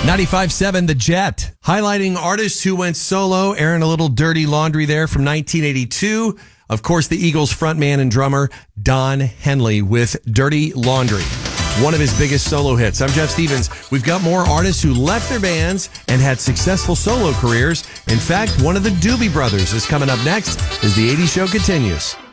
95.7 The Jet, highlighting artists who went solo, airing a little dirty laundry there from 1982. Of course, the Eagles frontman and drummer Don Henley with Dirty Laundry, one of his biggest solo hits. I'm Jeff Stevens. We've got more artists who left their bands and had successful solo careers. In fact, one of the Doobie Brothers is coming up next as the 80s Show continues.